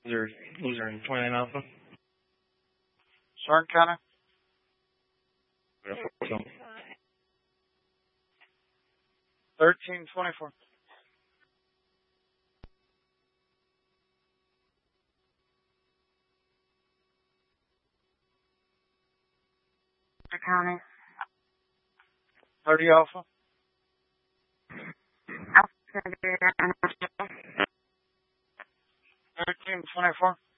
Loser in 29 Alpha. Soren County. 1324. County. 30 Alpha. Alpha. 1324.